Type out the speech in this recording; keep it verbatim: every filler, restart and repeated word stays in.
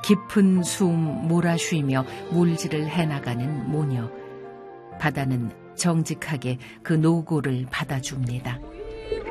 깊은 숨 몰아쉬며 물질을 해나가는 모녀. 바다는 정직하게 그 노고를 받아줍니다.